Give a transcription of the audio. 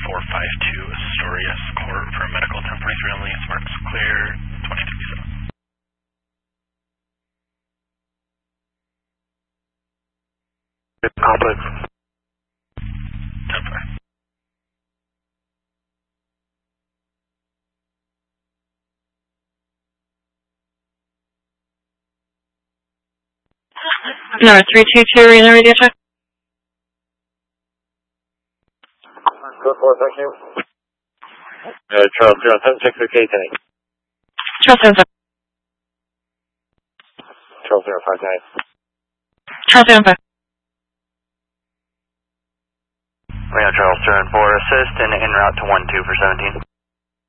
452 Astoria Court for medical 1043 on Lee. Sparks clear 2037. Complex. 10-4. Number 322, Reno radio check. Good for thank you. Charles 076 for K-Tank. Charles 07. Charles 059. Charles 05. Reno Charles, turn for assist and en route to 12 for 17.